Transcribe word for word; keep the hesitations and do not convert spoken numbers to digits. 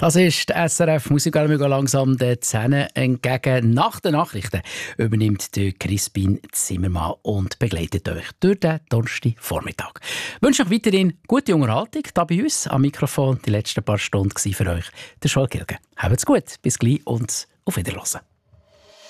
Das ist die S R F Musik. Wir gehen langsam den Zähnen entgegen. Nach den Nachrichten übernimmt der Crispin Zimmermann und begleitet euch durch den Donnerstag Vormittag. Ich wünsche euch weiterhin gute Unterhaltung. Da bei uns am Mikrofon die letzten paar Stunden für euch der Joel Gilgen. Habt's gut, bis gleich und auf Wiederhören.